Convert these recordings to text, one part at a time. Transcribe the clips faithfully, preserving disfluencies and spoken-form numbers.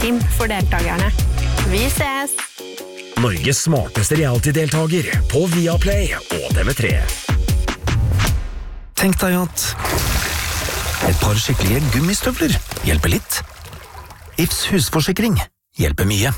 trim for deltakerne. Vi ses! Norges smarteste reality-deltager på Viaplay og T V tre. Tenk deg at et par skikkelige gummistøvler hjelper litt. Ifs husforsikring hjelper mye.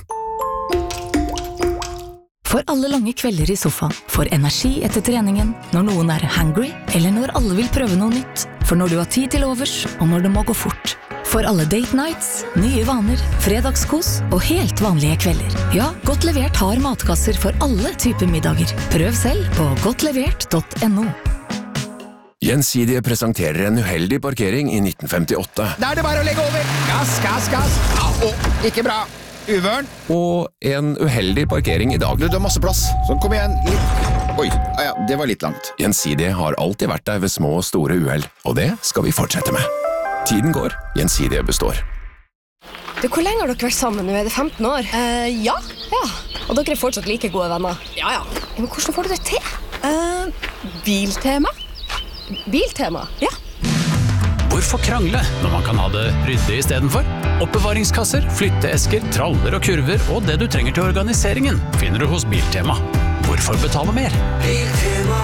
For alle lange kvelder i sofaen, for energi etter treningen, når noen er hungry, eller når alle vil prøve noe nytt, for når du har tid til overs, og når det må gå fort. For alle date nights, nye vaner, fredagskos og helt vanlige kvelder. Ja, Godt Levert har matkasser for alle typer middager. Prøv selv på godtlevert punktum no. Gjensidige presenterer en uheldig parkering i nitten femtiåtte. Da er det bare å legge over. Gass, gass, gass. Au, ikke bra. Uvørn. Og en uheldig parkering i dag. Du, du har masse plass. Så kom igjen. Litt. Oi, ah ja, det var litt langt. Gjensidige har alltid vært der ved små og store uheld, og det skal vi fortsette med. Tiden går, Gjensidige består. Du, hvor lenge har dere vært sammen nå? Er det femten år? Uh, ja. Ja. Og dere er fortsatt like gode venner? Ja, ja. Men hvordan får du det til? Uh, biltema. Biltema? Ja. Hvorfor krangle når man kan ha det ryddig i stedet for? Oppbevaringskasser, flytteesker, traller og kurver og det du trenger til organiseringen finner du hos Biltema. Hvorfor betale mer? Biltema.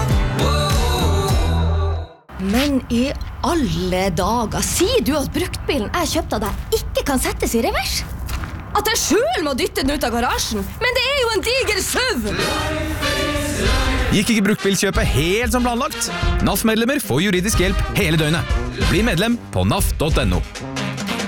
Men i alle dager, sier du at bruktbilen jeg kjøpte av deg ikke kan settes i revers? At jeg selv må dytte den ut av garasjen? Men det er jo en diger søv! Gikk ikke bruktbilkjøpet helt som planlagt? N A F-medlemmer får juridisk hjelp hele døgnet. Bli medlem på N A F punktum no.